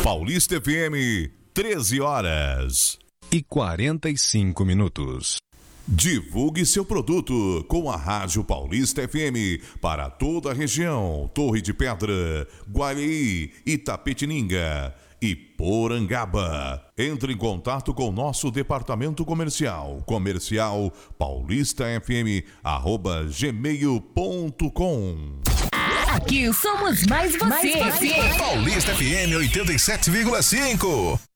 Paulista FM, 13h45. Divulgue seu produto com a Rádio Paulista FM para toda a região, Torre de Pedra, Guareí, Itapetininga e Porangaba. Entre em contato com nosso departamento comercial paulistafm@gmail.com. Aqui somos mais você. Paulista FM 87,5.